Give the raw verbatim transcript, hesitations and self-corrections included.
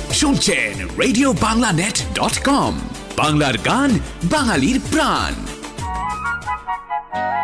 শুনছেন radio Bangla net dot com, বাংলার গান, বাঙালির প্রাণ।